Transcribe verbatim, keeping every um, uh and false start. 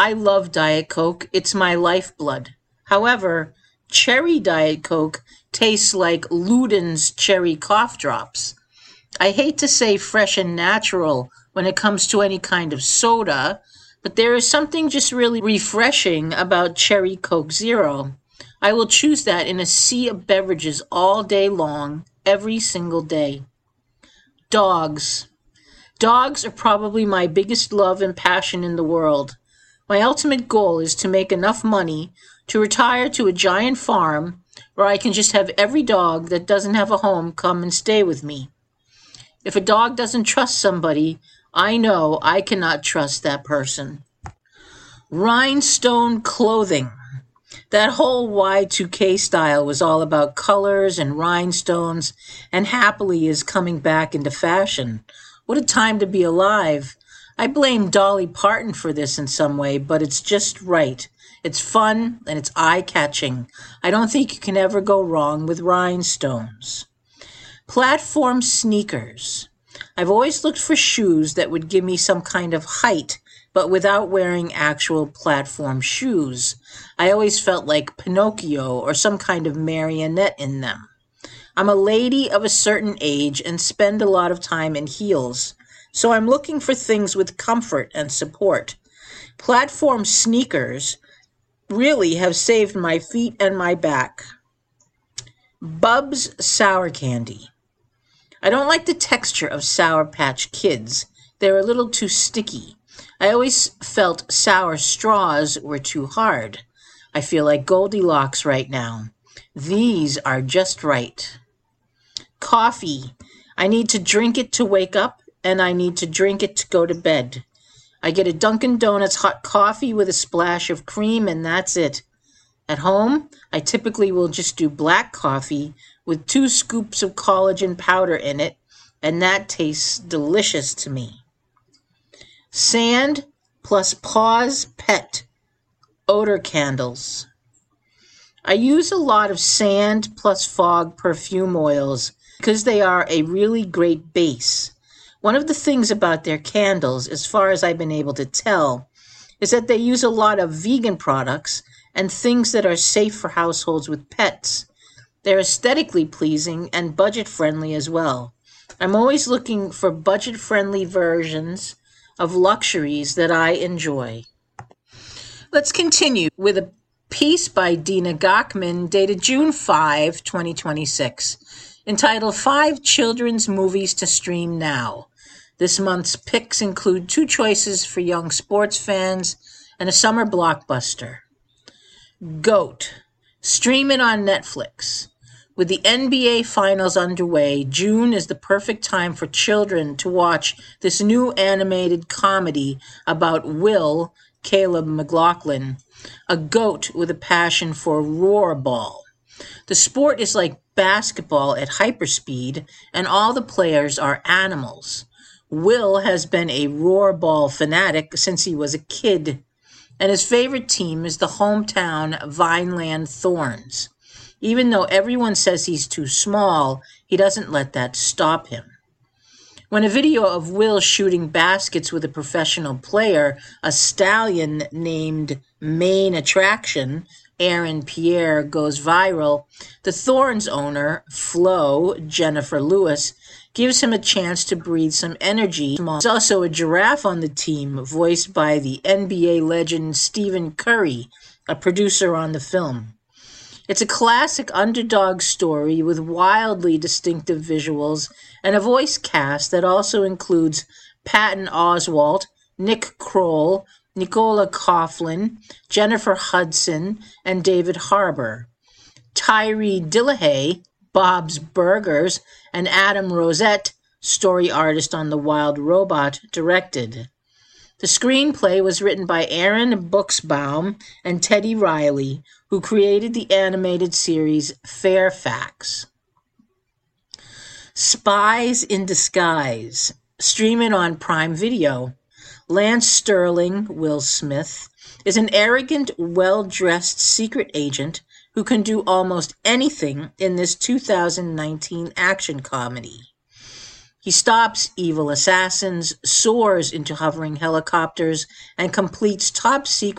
I love Diet Coke. It's my lifeblood. However, cherry Diet Coke tastes like Luden's cherry cough drops. I hate to say fresh and natural when it comes to any kind of soda, but there is something just really refreshing about Cherry Coke Zero. I will choose that in a sea of beverages all day long, every single day. Dogs. Dogs are probably my biggest love and passion in the world. My ultimate goal is to make enough money to retire to a giant farm where I can just have every dog that doesn't have a home come and stay with me. If a dog doesn't trust somebody, I know I cannot trust that person. Rhinestone clothing. That whole Y two K style was all about colors and rhinestones, and happily is coming back into fashion. What a time to be alive. I blame Dolly Parton for this in some way, but it's just right. It's fun and it's eye-catching. I don't think you can ever go wrong with rhinestones. Platform sneakers. I've always looked for shoes that would give me some kind of height, but without wearing actual platform shoes. I always felt like Pinocchio or some kind of marionette in them. I'm a lady of a certain age and spend a lot of time in heels, so I'm looking for things with comfort and support. Platform sneakers really have saved my feet and my back. Bub's sour candy. I don't like the texture of Sour Patch Kids. They're a little too sticky. I always felt sour straws were too hard. I feel like Goldilocks right now. These are just right. Coffee. I need to drink it to wake up, and I need to drink it to go to bed. I get a Dunkin' Donuts hot coffee with a splash of cream, and that's it. At home, I typically will just do black coffee with two scoops of collagen powder in it, and that tastes delicious to me. Sand plus Paws Pet odor candles. I use a lot of sand plus fog perfume oils because they are a really great base. One of the things about their candles, as far as I've been able to tell, is that they use a lot of vegan products and things that are safe for households with pets. They're aesthetically pleasing and budget-friendly as well. I'm always looking for budget-friendly versions of luxuries that I enjoy. Let's continue with a piece by Dina Gachman dated June fifth, twenty twenty-six, entitled Five Children's Movies to Stream Now. This month's picks include two choices for young sports fans and a summer blockbuster. GOAT. Stream it on Netflix. With the N B A Finals underway, June is the perfect time for children to watch this new animated comedy about Will, Caleb McLaughlin, a goat with a passion for roarball. The sport is like basketball at hyperspeed, and all the players are animals. Will has been a roarball fanatic since he was a kid, and his favorite team is the hometown Vineland Thorns. Even though everyone says he's too small, he doesn't let that stop him. When a video of Will shooting baskets with a professional player, a stallion named Main Attraction, Aaron Pierre, goes viral, the Thorns owner, Flo, Jennifer Lewis, gives him a chance to breathe some energy. There's also a giraffe on the team, voiced by the N B A legend Stephen Curry, a producer on the film. It's a classic underdog story with wildly distinctive visuals and a voice cast that also includes Patton Oswalt, Nick Kroll, Nicola Coughlan, Jennifer Hudson, and David Harbour. Tyree Dillahay, Bob's Burgers, and Adam Rosette, story artist on The Wild Robot, directed. The screenplay was written by Aaron Buchsbaum and Teddy Riley, who created the animated series Fairfax. Spies in Disguise. Stream it on Prime Video. Lance Sterling, Will Smith, is an arrogant, well-dressed secret agent who can do almost anything in this two thousand nineteen action comedy. He stops evil assassins, soars into hovering helicopters, and completes top secret